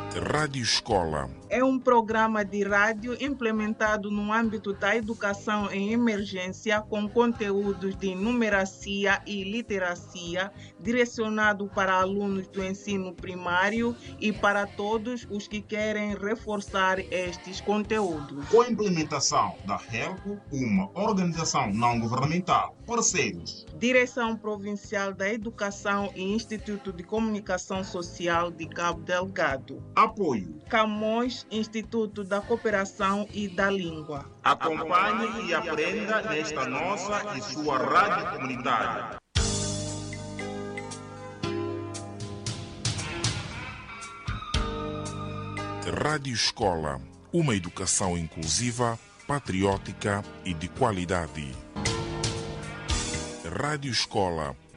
Rádio Escola é um programa de rádio implementado no âmbito da educação em emergência com conteúdos de numeracia e literacia, direcionado para alunos do ensino primário e para todos os que querem reforçar estes conteúdos. Com a implementação da HELCO, uma organização não governamental, parceiros. Direção Provincial da Educação e Instituto de Comunicação Social de Cabo Delgado. Apoio. Camões, Instituto da Cooperação e da Língua. Acompanhe e aprenda nesta nossa e sua rádio comunitária. Rádio Escola, uma educação inclusiva, patriótica e de qualidade. Rádio Escola